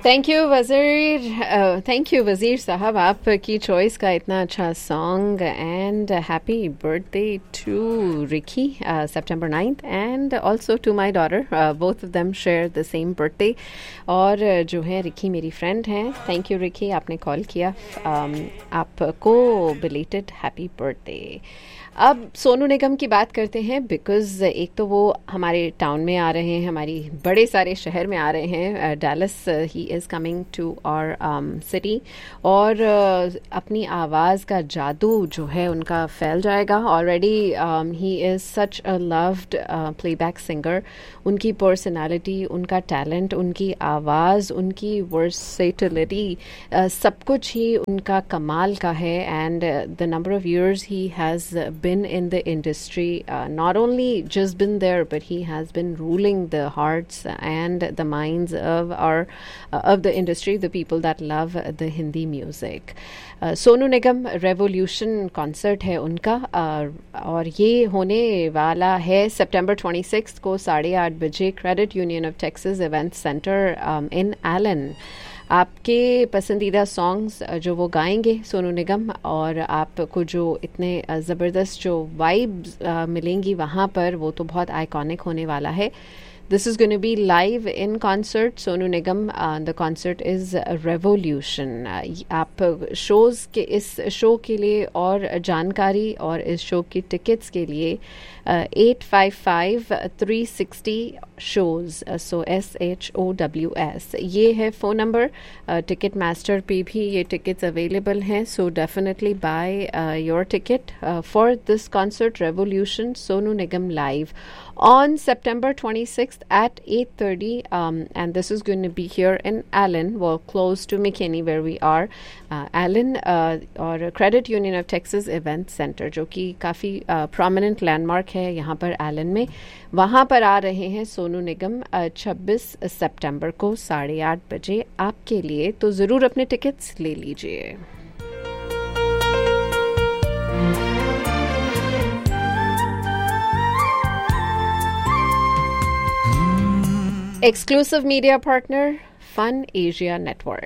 Thank you वज़ीर साहब, आपकी चॉइस का इतना अच्छा song. And happy birthday to Ricky, September 9th, and also to my daughter, both of them share the same birthday. और जो है रिकी मेरी फ्रेंड हैं। थैंक यू रिकी, आपने कॉल किया। आपको बिलेटेड हैप्पी बर्थडे। अब सोनू निगम की बात करते हैं, बिकॉज़ एक तो वो हमारे टाउन में आ रहे हैं, हमारी बड़े सारे शहर में आ रहे हैं। Dallas he is coming to our city, और अपनी आवाज़ का जादू जो है उनका फैल जाएगा। Already he is such a loved playback singer. उनकी पर्सनालिटी, उनका टैलेंट, उनकी आवाज़, उनकी वर्सेटिलिटी, सब कुछ ही उनका कमाल का है। And the number of years he has been in the industry, not only just been there, but he has been ruling the hearts and the minds of the industry, the people that love the Hindi music. Sonu Nigam revolution concert है उनका, और ये होने वाला है September 26 को 8:30 बजे credit union of Texas event centre in Elon. आपके पसंदीदा सॉन्ग्स जो वो गाएंगे सोनू निगम, और आपको जो इतने ज़बरदस्त जो वाइब्स मिलेंगी वहाँ पर, वो तो बहुत आइकॉनिक होने वाला है। This is going to be live in concert. Sonu Nigam, the concert is Revolution. आप शोज़ के इस शो के लिए और जानकारी और इस शो की टिकट्स के लिए 855-360 shows, so SHOWS, ये है फ़ोन नंबर। टिकट मास्टर पे भी ये टिकट्स अवेलेबल हैं, so definitely buy your ticket for this concert, Revolution, Sonu Nigam live on September 26th at 8:30, and this is going to be here in Allen, well, close to McKinney where we are. Allen और Credit Union of Texas Event Center, जो कि काफ़ी prominent landmark है यहाँ पर Elon में, वहाँ पर आ रहे हैं सोनू निगम 26 सितंबर को 8:30 बजे आपके लिए। तो ज़रूर अपने टिकट्स ले लीजिए। Exclusive media partner, Fun Asia Network.